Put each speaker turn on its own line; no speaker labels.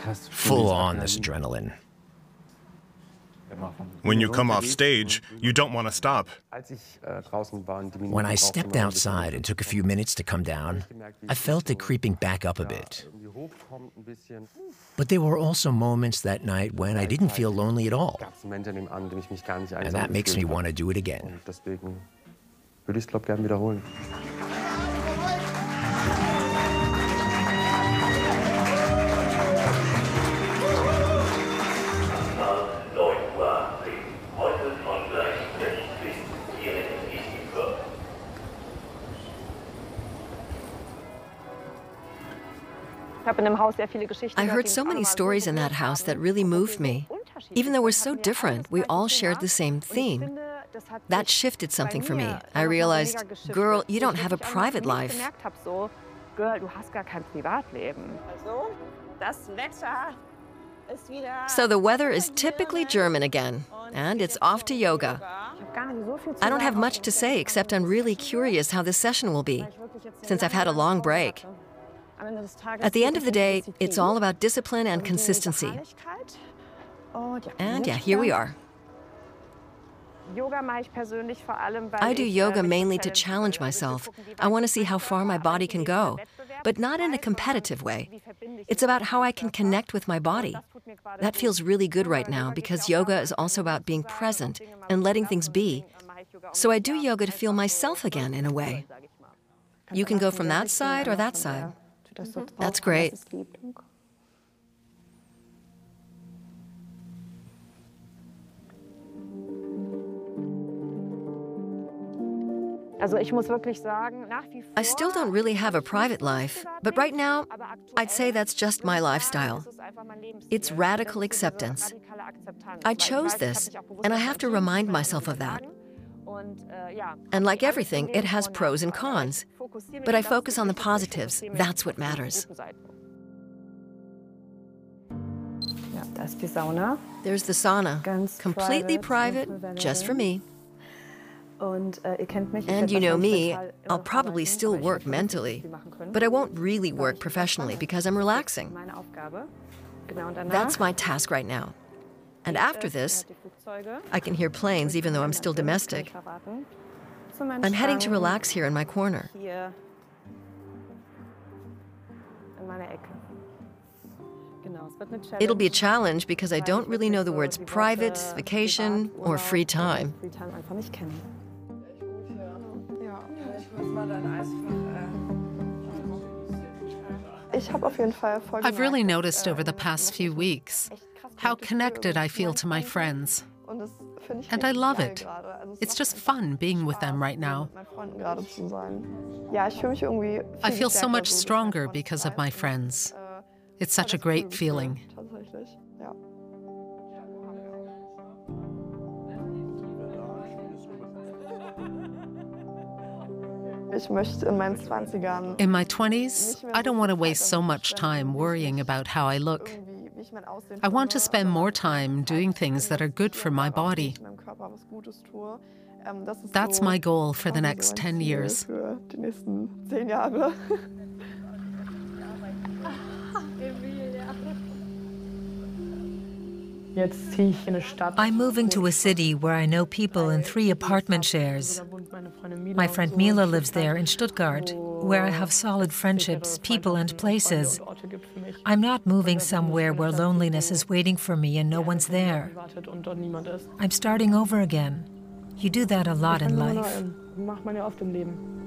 Full on this adrenaline.
When you come off stage, you don't want to stop.
When I stepped outside and took a few minutes to come down, I felt it creeping back up a bit. But there were also moments that night when I didn't feel lonely at all. And that makes me want to do it again.
I heard so many stories in that house that really moved me. Even though we're so different, we all shared the same theme. That shifted something for me. I realized, girl, you don't have a private life. So the weather is typically German again, and it's off to yoga. I don't have much to say except I'm really curious how this session will be, since I've had a long break. At the end of the day, it's all about discipline and consistency. And yeah, here we are. I do yoga mainly to challenge myself. I want to see how far my body can go, but not in a competitive way. It's about how I can connect with my body. That feels really good right now because yoga is also about being present and letting things be. So I do yoga to feel myself again in a way. You can go from that side or that side. That's great. I still don't really have a private life, but right now, I'd say that's just my lifestyle. It's radical acceptance. I chose this, and I have to remind myself of that. And like everything, it has pros and cons. But I focus on the positives. That's what matters. There's the sauna, completely private, just for me. And you know me, I'll probably still work mentally, but I won't really work professionally because I'm relaxing. That's my task right now. And after this, I can hear planes even though I'm still domestic. I'm heading to relax here in my corner. It'll be a challenge because I don't really know the words private, vacation, or free time.
I've really noticed over the past few weeks how connected I feel to my friends. And I love it. It's just fun being with them right now. I feel so much stronger because of my friends. It's such a great feeling. In my 20s, I don't want to waste so much time worrying about how I look. I want to spend more time doing things that are good for my body. That's my goal for the next 10 years.
I'm moving to a city where I know people in 3 apartment shares. My friend Mila lives there in Stuttgart, where I have solid friendships, people and places. I'm not moving somewhere where loneliness is waiting for me and no one's there. I'm starting over again. You do that a lot in life.